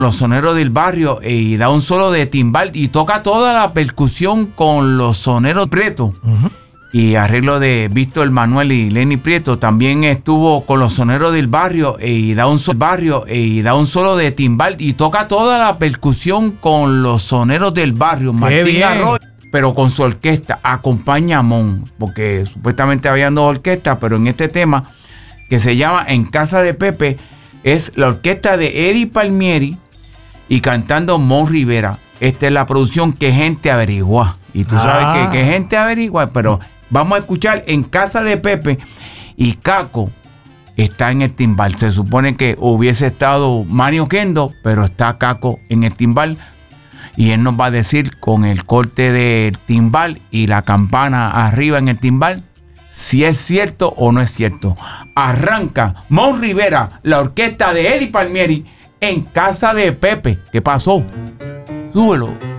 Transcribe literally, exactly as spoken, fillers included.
Los Soneros del Barrio y da un solo de timbal y toca toda la percusión con los Soneros Prieto. Uh-huh. Y arreglo de Víctor Manuel y Lenny Prieto. También estuvo con los Soneros del Barrio y da un solo barrio y da un solo de timbal y toca toda la percusión con los Soneros del Barrio. Martín Arroyo, pero con su orquesta, acompaña a Mon, porque supuestamente habían dos orquestas, pero en este tema que se llama En Casa de Pepe es la orquesta de Eddie Palmieri y cantando Mon Rivera. Esta es la producción que gente averigua. Y tú ah. sabes que, que gente averigua, pero vamos a escuchar En Casa de Pepe y Caco está en el timbal. Se supone que hubiese estado Mario Kendo, pero está Caco en el timbal. Y él nos va a decir con el corte del timbal y la campana arriba en el timbal si es cierto o no es cierto. Arranca Mon Rivera, la orquesta de Eddie Palmieri, En Casa de Pepe. ¿Qué pasó? Súbelo.